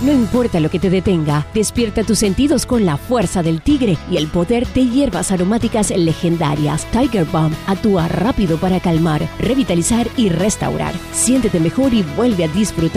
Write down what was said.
No importa lo que te detenga, despierta tus sentidos con la fuerza del tigre y el poder de hierbas aromáticas legendarias. Tiger Balm actúa rápido para calmar, revitalizar y restaurar. Siéntete mejor y vuelve a disfrutar